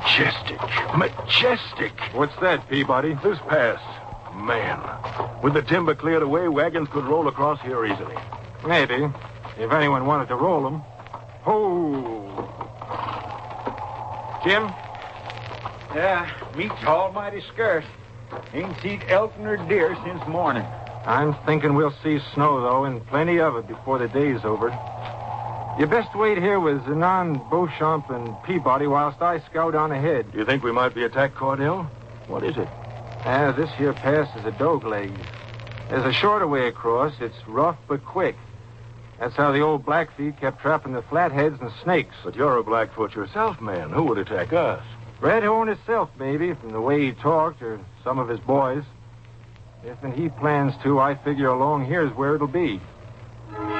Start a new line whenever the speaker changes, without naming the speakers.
Majestic. Majestic.
What's that, Peabody?
This pass. Man. With the timber cleared away, wagons could roll across here easily.
Maybe. If anyone wanted to roll them. Oh. Jim?
Yeah, meat's almighty scarce. Ain't seen elk nor deer since morning.
I'm thinking we'll see snow, though, and plenty of it before the day's over. You best wait here with Zenon, Beauchamp, and Peabody whilst I scout on ahead.
Do you think we might be attacked, Cordell? What is it?
This here pass is a dogleg. There's a shorter way across. It's rough but quick. That's how the old Blackfeet kept trapping the flatheads and snakes.
But you're a Blackfoot yourself, man. Who would attack us?
Red Horn himself, maybe, from the way he talked, or some of his boys. If he plans to, I figure along here's where it'll be.